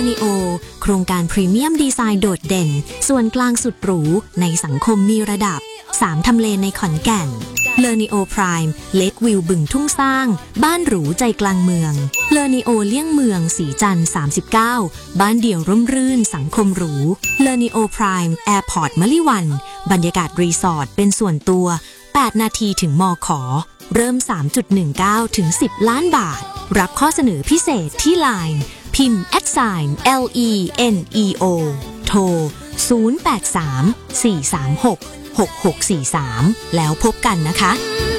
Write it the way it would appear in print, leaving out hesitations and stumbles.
Learneo โครงการพรีเมียมดีไซน์โดดเด่นส่วนกลางสุดหรูในสังคมมีระดับ3ทำเลในขอนแก่น Learneo Prime Lakeview บึงทุ่งสร้างบ้านหรูใจกลางเมือง Learneo เลี่ยงเมืองสีจันทร์39บ้านเดี่ยวร่มรื่นสังคมหรู Learneo Prime Airport มะลิวันบรรยากาศรีสอร์ทเป็นส่วนตัว8นาทีถึงมข.เริ่ม 3.19 ถึง 10 ล้านบาทรับข้อเสนอพิเศษที่ LINE พิมพ์ @LENEO โทร 083 436 6643 แล้วพบกันนะคะ